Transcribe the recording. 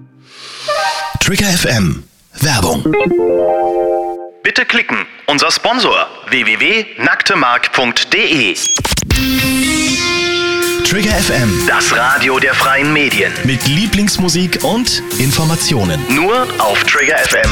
Trigger FM Werbung. Bitte klicken. Unser Sponsor www.nacktemark.de. Trigger FM, Das Radio der freien Medien. mit Lieblingsmusik und Informationen. Nur auf Trigger FM.